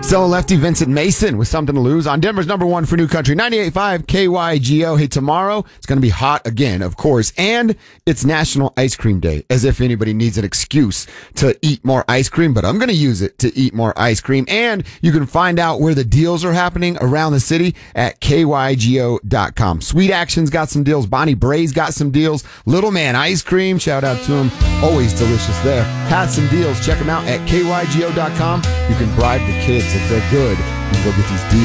Still lefty Vincent Mason with Something to Lose on Denver's number one for New Country, 98.5 KYGO. Hey, tomorrow it's going to be hot again, of course, and it's National Ice Cream Day, as if anybody needs an excuse to eat more ice cream, but I'm going to use it to eat more ice cream. And you can find out where the deals are happening around the city at KYGO.com. Sweet Action's got some deals. Bonnie Bray's got some deals. Little Man Ice Cream, shout out to him. Always delicious there. Had some deals. Check them out at KYGO.com. You can bribe the kids if they're good. You can go get these deals.